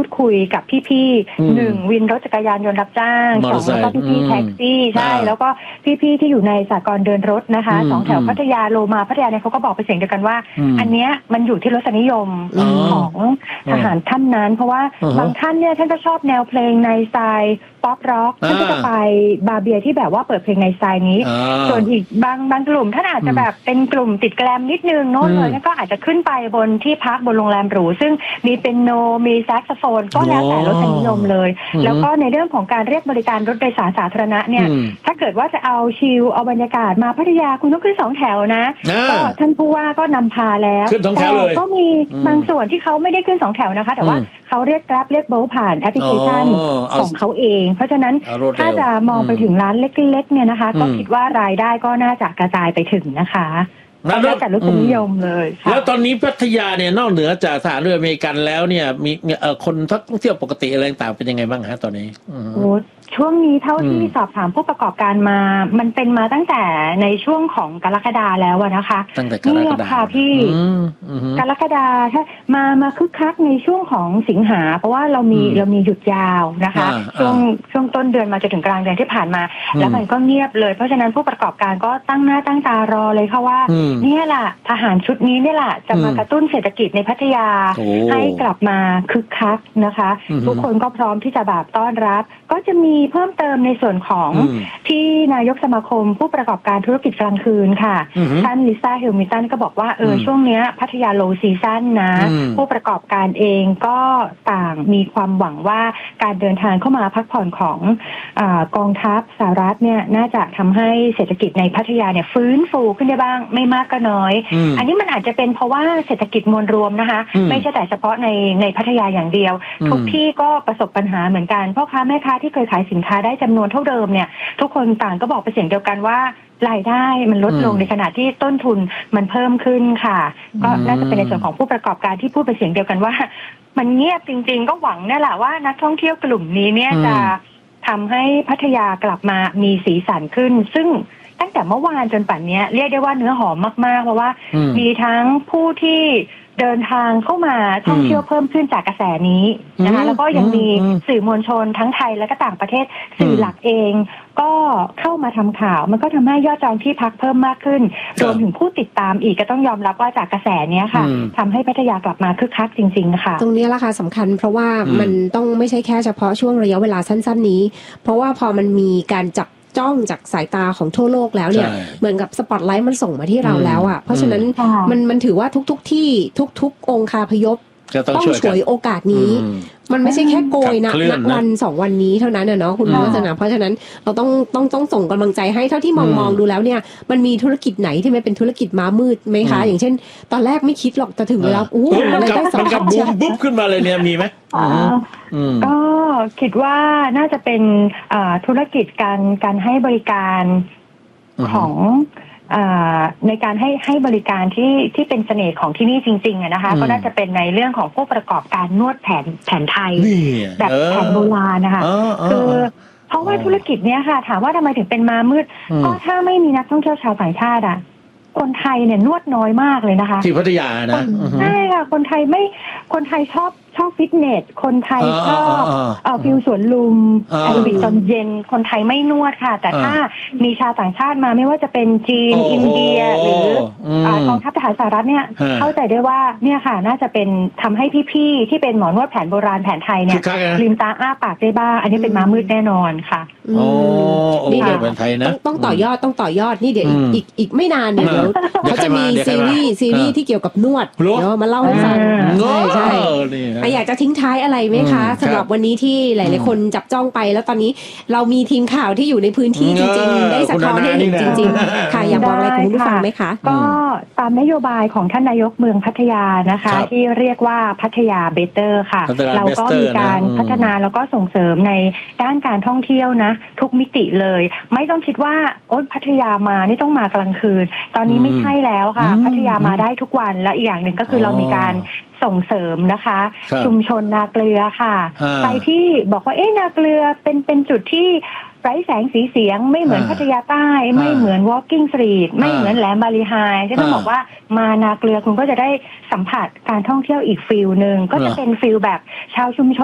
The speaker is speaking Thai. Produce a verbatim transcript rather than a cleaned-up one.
ดคุยกับพี่ๆหนึ่งวินรถจักรยานยนต์รับจ้างสองแล้วก็พี่ๆแท็กซี่ใช่แล้วก็พี่ๆที่อยู่ในสหกรณ์เดินรถนะคะสองแถวพัทยาโลมาพัทยาเนี่ยเขาก็บอกเป็นเสียงเดียวกันว่าอันเนี้ยมันอยู่ที่รสนิยมของทหารท่านนั้นเพราะว่าบางท่านเนี่ยท่านก็ชอบแนวเพลงในสไตล์ป๊อปร็อกท่านก็จะไปบาร์เบียที่แบบว่าเปิดเพลงในสไตล์นี้ส่วนอีกบางบางกลุ่มท่านอาจจะแบบเป็นกลุ่มติดแกรมนิดนึงโน้นเลยก็อาจจะขึ้นไปบนที่พักบนโรงแรมหรูซึ่งมีเปียโนมีแซกโซโฟนก็แล้วแต่รสนิยมเลยแล้วก็ในเรื่องของการเรียกบริการรถโดยสารสาธารณะเนี่ยถ้าเกิดว่าจะเอาชิลเอาบรรยากาศมาพัทยาคุณต้องขึ้นสองแถวนะก็ท่านผู้ว่าก็นำพาแล้วแต่ก็มีบางส่วนที่เขาไม่ได้ขึ้นสองแถวนะคะแต่ว่าเขาเรียกแกร็บเรียกโบผ่านแอปพลิเคชันของเขาเองเพราะฉะนั้นถ้าจะมองไปถึงร้านเล็กๆเนี่ยนะคะก็คิดว่ารายได้ก็น่าจะกระจายไปถึงนะคะแล้วแต่รสนิยมเลยแล้วตอนนี้พัทยาเนี่ยนอกเหนือจากสถานเรืออเมริกันแล้วเนี่ยมีเอ่อคนท่องเที่ยวปกติอะไรต่างเป็นยังไงบ้างฮะตอนนี้โอ้ช่วงนี้เท่าที่สอบถามผู้ประกอบการมามันเป็นมาตั้งแต่ในช่วงของกรกฎาแล้วนะคะตั้งแต่กรกฎาค่ะพี่กรกฎาถ้ามามาคึกคักในช่วงของสิงหาเพราะว่าเรามีเรามีหยุดยาวนะคะช่วงช่วงต้นเดือนมาจนถึงกลางเดือนที่ผ่านมาแล้วมันก็เงียบเลยเพราะฉะนั้นผู้ประกอบการก็ตั้งหน้าตั้งตารอเลยค่ะว่าเนี่ยแหละทหารชุดนี้เนี่ยแหละจะมากระตุ้นเศรษฐกิจในพัทยาให้กลับมาคึกคักนะคะทุกคนก็พร้อมที่จะแบบต้อนรับก็จะมีเพิ่มเติมในส่วนของที่นายกสมาคมผู้ประกอบการธุรกิจกลางคืนค่ะท่านลิซ่าเฮลมิลตันก็บอกว่าเออช่วงนี้พัทยาโลซีซั่นนะผู้ประกอบการเองก็ต่างมีความหวังว่าการเดินทางเข้ามาพักผ่อนของอ่ากองทัพสหรัฐเนี่ยน่าจะทำให้เศรษฐกิจในพัทยาเนี่ยฟื้นฟูขึ้นได้บ้างไม่มากก็น้อยอันนี้มันอาจจะเป็นเพราะว่าเศรษฐกิจมวลรวมนะคะไม่ใช่แต่เฉพาะในในพัทยาอย่างเดียวทุกที่ก็ประสบปัญหาเหมือนกันพ่อค้าแม่ค้าที่เคยขายสินค้าได้จำนวนเท่าเดิมเนี่ยทุกคนต่างก็บอกเป็นเสียงเดียวกันว่ารายได้มันลดลงในขณะที่ต้นทุนมันเพิ่มขึ้นค่ะก็น่าจะเป็นในส่วนของผู้ประกอบการที่พูดเป็นเสียงเดียวกันว่ามันเงียบจริงๆก็หวังนั่นแหละว่านักท่องเที่ยวกลุ่มนี้เนี่ยจะทำให้พัทยากลับมามีสีสันขึ้นซึ่งตั้งแต่เมื่อวานจนป่านนี้เรียกได้ว่าเนื้อหอมมากๆเพราะว่ามีทั้งผู้ที่เดินทางเข้ามาท่องเที่ยวเพิ่มขึ้นจากกระแสนี้นะคะแล้วก็ยังมีสื่อมวลชนทั้งไทยและก็ต่างประเทศสื่อหลักเองก็เข้ามาทำข่าวมันก็ทำให้ยอดจองที่พักเพิ่มมากขึ้นรวมถึงผู้ติดตามอีกก็ต้องยอมรับว่าจากกระแสนี้ค่ะทำให้พัทยากลับมาคึกคักจริงๆค่ะตรงนี้ราคาสำคัญเพราะว่ามันต้องไม่ใช่แค่เฉพาะช่วงระยะเวลาสั้นๆนี้เพราะว่าพอมันมีการจับจ้องจากสายตาของทั่วโลกแล้วเนี่ยเหมือนกับสปอตไลท์มันส่งมาที่เราแล้วอ่ะเพราะฉะนั้นมันมันถือว่าทุกๆที่ทุกๆองค์คาพยพต้องฉวยโอกาสนี้มันไม่ใช่แค่โกยนะณวันสองวันนี้เท่านั้นเนาะคุณวัฒนาเพราะฉะนั้นเราต้องต้องต้องส่งกำลังใจให้เท่าที่มองมองดูแล้วเนี่ยมันมีธุรกิจไหนที่มันเป็นธุรกิจม้ามืดไหมคะอย่างเช่นตอนแรกไม่คิดหรอกแต่ถึงเวลาอู้มันได้สัมผัสบูมบุ๊บขึ้นมาเลยเนี่ยมีไหมก็คิดว่าน่าจะเป็นธุรกิจการการให้บริการของในการให้ให้บริการที่ที่เป็นเสน่ห์ของที่นี่จริงๆนะคะก็น่าจะเป็นในเรื่องของผู้ประกอบการนวดแผนแผนไทยแบบแผนโบราณนะคะคือเพราะว่าธุรกิจเนี้ยค่ะถามว่าทำไมถึงเป็นมามืดก็ถ้าไม่มีนักท่องเที่ยวชาวต่างชาติอ่ะคนไทยเนี่ยนวดน้อยมากเลยนะคะที่พัทยานะใช่ค่ะคนไทยไม่คนไทยชอบชอบฟิตเนสคนไทยชอบเอ่อฟิวสวนลุมแอโรบิกตอนเย็นคนไทยไม่นวดค่ะแต่ถ้ามีชาวต่างชาติมาไม่ว่าจะเป็นจีนอินเดียหรือกองทัพทหารสหรัฐเนี่ยเข้าใจได้ว่าเนี่ยค่ะน่าจะเป็นทำให้พี่ๆที่เป็นหมอนวดแผนโบราณแผนไทยเนี่ยลืมตาอ้าปากได้บ้างอันนี้เป็นม้ามืดแน่นอนค่ะโอ้นี่เดี๋ยวเป็นไทยนะต้องต่อยอดต้องต่อยอดนี่เดี๋ยวอีกอีกไม่นานเดี๋ยวเขาจะมีซีรีส์ซีรีส์ที่เกี่ยวกับนวดเดี๋ยวมาเล่าให้ฟังใช่ใช่อยากจะทิ้งท้ายอะไรไหมคะสำหรับวันนี้ที่หลายๆคนจับจ้องไปแล้วตอนนี้เรามีทีมข่าวที่อยู่ในพื้นที่จริงๆได้สะท้อนให้เห็นจริงๆค่ะอยากบอกอะไรกับคุณผู้ฟังไหมคะก็ตามนโยบายของท่านนายกเมืองพัทยานะคะที่เรียกว่าพัทยาเบเตอร์ค่ะเราก็มีการพัฒนาแล้วก็ส่งเสริมในด้านการท่องเที่ยวนะทุกมิติเลยไม่ต้องคิดว่าโอ๊ยพัทยามานี่ต้องมากลางคืนตอนนี้ไม่ใช่แล้วค่ะพัทยามาได้ทุกวันและอีกอย่างหนึ่งก็คือเรามีการส่งเสริมนะคะชุมชนนาเกลือค่ะใครที่บอกว่าเอ๊ะนาเกลือเป็นเป็นจุดที่ไร้แสงสีเสียงไม่เหมือนพัทยาใต้ไม่เหมือน Walking Street ไม่เหมือนแหลมบาลีไฮจะต้องบอกว่ามานาเกลือคุณก็จะได้สัมผัสการท่องเที่ยวอีกฟิลนึงก็จะเป็นฟิลแบบชาวชุมชน